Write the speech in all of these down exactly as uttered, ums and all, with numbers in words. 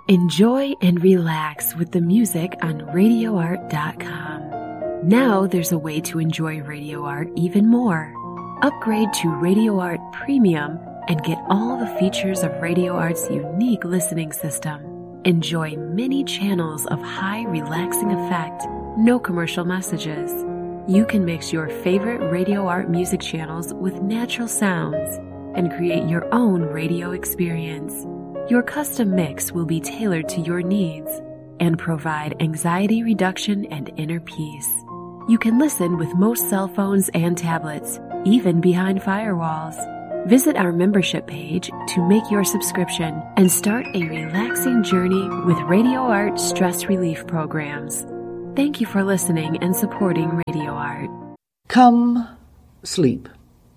Enjoy and relax with the music on radio art dot com. Now there's a way to enjoy Radio Art even more. Upgrade to Radio Art Premium and get all the features of Radio Art's unique listening system. Enjoy many channels of high relaxing effect, no commercial messages. You can mix your favorite Radio Art music channels with natural sounds and create your own radio experience. Your custom mix will be tailored to your needs and provide anxiety reduction and inner peace. You can listen with most cell phones and tablets, even behind firewalls. Visit our membership page to make your subscription and start a relaxing journey with Radio Art stress relief programs. Thank you for listening and supporting Radio Art. Come, sleep.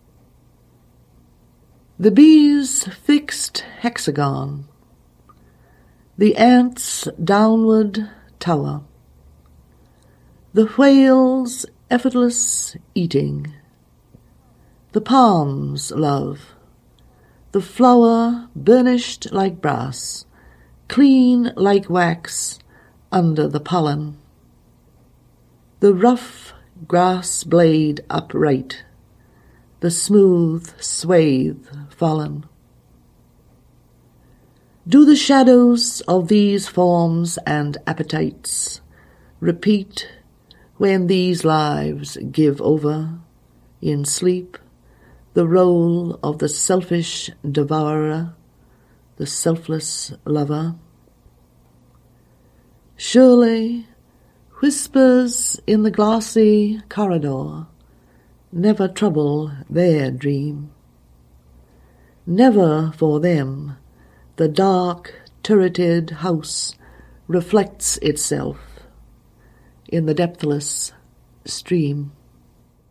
The bee's fixed hexagon, the ant's downward tower, the whale's effortless eating, the palm's love, the flower burnished like brass, clean like wax under the pollen, the rough grass blade upright, the smooth swathe fallen. Do the shadows of these forms and appetites repeat when these lives give over, in sleep, the role of the selfish devourer, the selfless lover? Surely, whispers in the glassy corridor never trouble their dream. Never for them the dark, turreted house reflects itself in the depthless stream.